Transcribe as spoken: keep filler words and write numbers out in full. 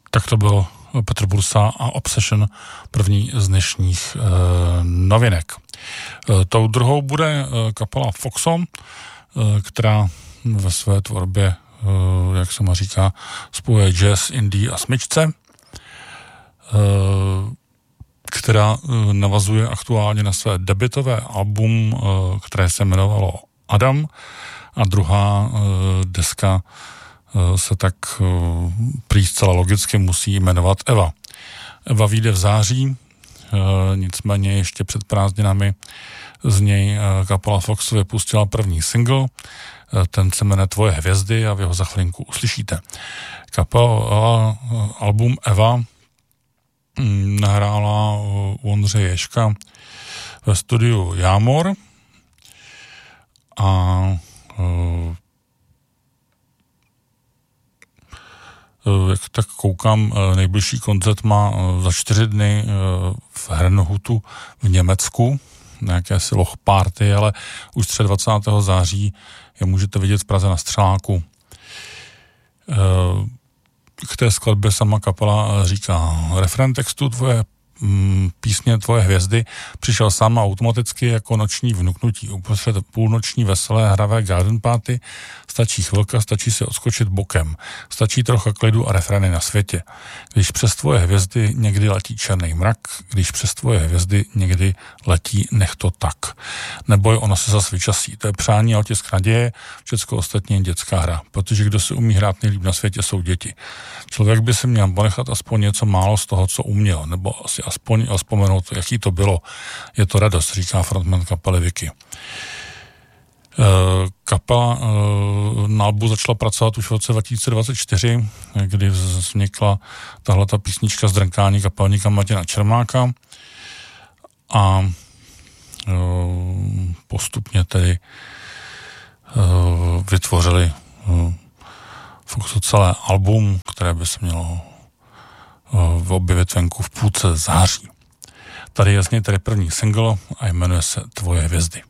Tak to byl Petr Bursa a Obsession, první z dnešních e, novinek. E, tou druhou bude e, kapela Foxo, e, která ve své tvorbě, e, jak se má říká, spojuje jazz, indie a smyčce, e, která e, navazuje aktuálně na své debutové album, e, které se jmenovalo Adam, a druhá e, deska se tak prý zcela logicky musí jmenovat Eva. Eva vyjde v září, nicméně ještě před prázdninami z něj kapela Fox vypustila první single, ten se jmenuje Tvoje hvězdy a vy ho za chvilinku uslyšíte. Kapela album Eva nahrála u Ondřeje Ježka ve studiu Jámor a jak tak koukám, nejbližší koncert má za čtyři dny v Herrnhutu v Německu, nějaké si loch party, ale už dvacátého třetího září je můžete vidět v Praze na Střeláku. K té skladbě sama kapela říká: refrén textu tvoje písně Tvoje hvězdy přišel sám automaticky jako noční vnuknutí. Uprostřed půlnoční veselé hravé garden party stačí chvilka, stačí se odskočit bokem. Stačí trocha klidu a refrény na světě. Když přes tvoje hvězdy někdy letí černý mrak, když přes tvoje hvězdy někdy letí nech to tak. Neboj, ono se zas vyčasí. To je přání a otisk naděje, všecko ostatní je dětská hra. Protože kdo si umí hrát nejlíp na světě, jsou děti. Člověk by si měl ponechat aspoň něco málo z toho, co uměl, nebo asi aspoň vzpomenout, jaký to bylo. Je to radost, říká frontman kapely Vicky. Kapela na albu začala pracovat už v roce dva tisíce dvacet čtyři, kdy vznikla tahleta písnička z drnkání kapelníka Martina Čermáka a postupně tedy vytvořili Foxo celé album, které by se mělo objevit venku v půlce září. Tady jasně tady první single a jmenuje se Tvoje hvězdy.